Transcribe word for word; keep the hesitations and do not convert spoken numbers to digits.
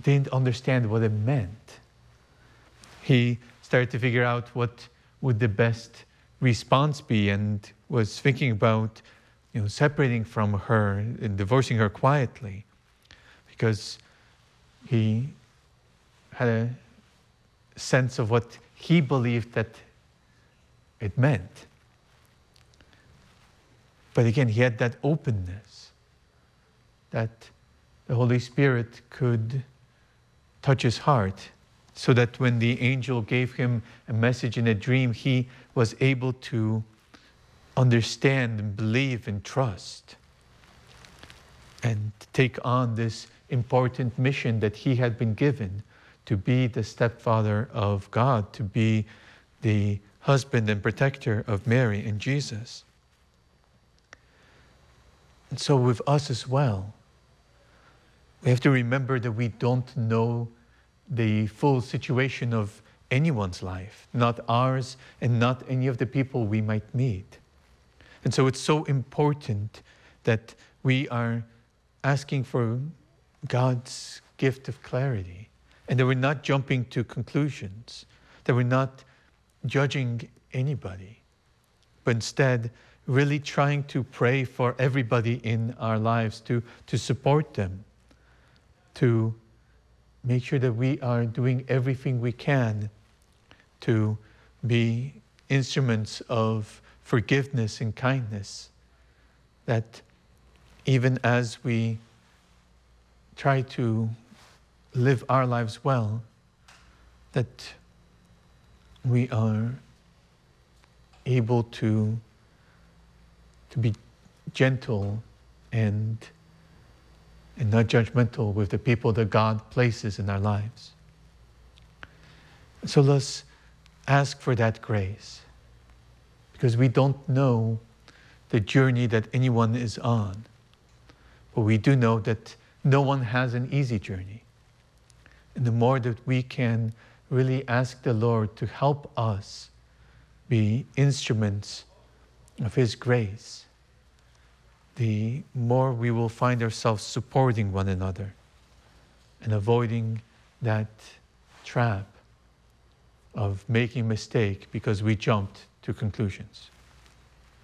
didn't understand what it meant. He started to figure out what would the best response be, and was thinking about, you know, separating from her and divorcing her quietly, because he had a sense of what he believed that it meant. But again, he had that openness that the Holy Spirit could touch his heart, so that when the angel gave him a message in a dream, he was able to understand and believe and trust and take on this important mission that he had been given, to be the stepfather of God, to be the husband and protector of Mary and Jesus. And so with us as well, we have to remember that we don't know the full situation of anyone's life, not ours and not any of the people we might meet. And so it's so important that we are asking for God's gift of clarity, and that we're not jumping to conclusions, that we're not judging anybody, but instead really trying to pray for everybody in our lives, to, to support them, to make sure that we are doing everything we can to be instruments of forgiveness and kindness, that even as we try to live our lives well, that we are able to, to be gentle and, and not judgmental with the people that God places in our lives. So let's ask for that grace, because we don't know the journey that anyone is on, but we do know that no one has an easy journey. And the more that we can really ask the Lord to help us be instruments of His grace, the more we will find ourselves supporting one another and avoiding that trap of making a mistake because we jumped to conclusions.